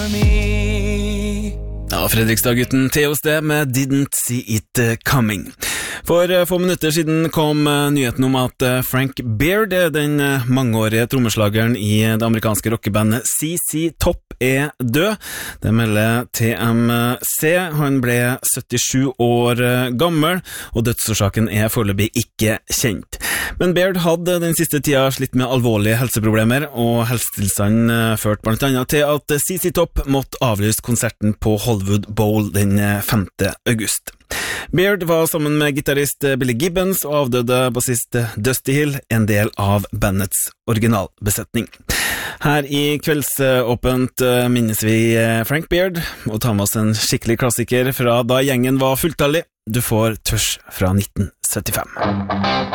Ja, Fredrikstad-gutten Theo Ste med Didn't See It Coming. For få minutter siden kom nyheten om at Frank Beard, den mangeårige trommeslageren i det amerikanske rockebandet CC Top, er død. Det melder TMC. Han ble 77 år gammel, og dødsårsaken er foreløpig ikke kjent. Men Beard hadde den siste tida slitt med alvorlige helseproblemer, og helsetilstanden førte blant annet til at CC Top måtte avlyse konserten på Hollywood Bowl den 5. august. Beard var sammen med gitarist Billy Gibbons og avdøde bassist Dusty Hill en del av bandets originalbesetning. Her i Kveldsåpent minnes vi Frank Beard og tar med oss en skikkelig klassiker fra da gjengen var fulltallig. Du får Tørs fra 1975.